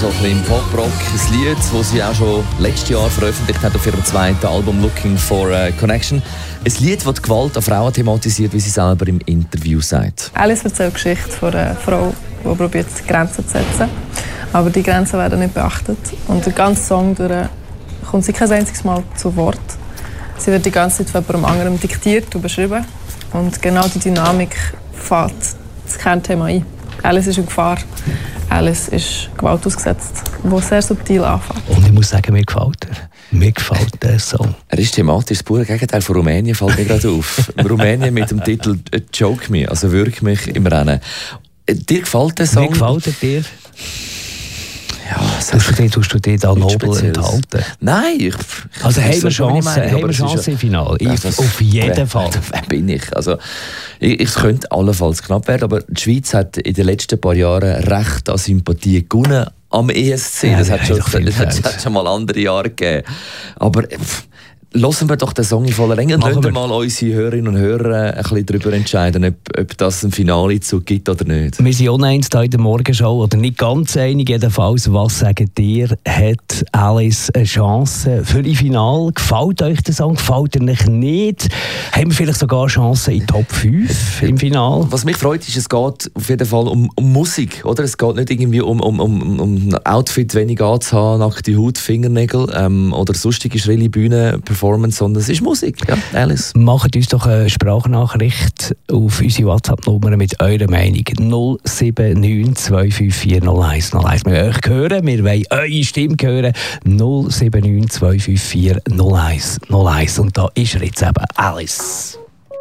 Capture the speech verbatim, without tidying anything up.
so ein bisschen im Pop-Rock. Ein Lied, das sie auch schon letztes Jahr veröffentlicht hat auf ihrem zweiten Album «Looking for a Connection». Ein Lied, das die Gewalt an Frauen thematisiert, wie sie selber im Interview sagt. Alice erzählt die Geschichte von einer Frau, die probiert, Grenzen zu setzen. Aber die Grenzen werden nicht beachtet. Und der ganze Song durch kommt sie kein einziges Mal zu Wort. Sie wird die ganze Zeit von jemandem anderem diktiert und beschrieben. Und genau die Dynamik fährt das Kernthema ein. Alice ist in Gefahr. Alice ist Gewalt ausgesetzt, die sehr subtil anfängt. Und ich muss sagen, mir gefällt er. Mir gefällt der Song. Er ist thematisch das pure Gegenteil von Rumänien, fällt mir gerade auf. Rumänien mit dem Titel «Joke Me», also «Wirk mich im Rennen». Dir gefällt der Song? Mir gefällt er dir? Ja, tust du dich, tust du dich da nobel enthalten? Nein. Ich, ich also haben wir Chancen, haben wir Chancen im Finale? Ja, auf jeden wer, Fall. Wer bin ich? Also, ich, ich könnte allenfalls knapp werden, aber die Schweiz hat in den letzten paar Jahren recht an Sympathie gewonnen am E S C. Ja, das hat schon, das hat, hat schon mal andere Jahre gegeben. Aber pff, hören wir doch den Song in voller Länge und lassen wir mal unsere Hörerinnen und Hörer ein bisschen darüber entscheiden, ob, ob das ein Finale zu gibt oder nicht. Wir sind auch eins hier in der Morgenshow, oder nicht ganz einig jedenfalls. Was sagt ihr? Hat Alice eine Chance für die Finale? Gefällt euch der Song? Gefällt er euch nicht? Haben wir vielleicht sogar Chancen in Top fünf im Finale? Was mich freut, ist, es geht auf jeden Fall um, um Musik. Oder? Es geht nicht irgendwie um, um, um, um ein Outfit wenig anzuhaben, nackte Haut, Fingernägel ähm, oder sonstige schrille Bühnen, sondern es ist Musik, ja, Alice. Macht uns doch eine Sprachnachricht auf unsere WhatsApp-Nummer mit eurer Meinung. null sieben neun zwei fünf vier null eins null eins. Wir wollen euch hören, wir wollen eure Stimme hören. null sieben neun zwei fünf vier null eins null eins. Und da ist er jetzt eben, Alice.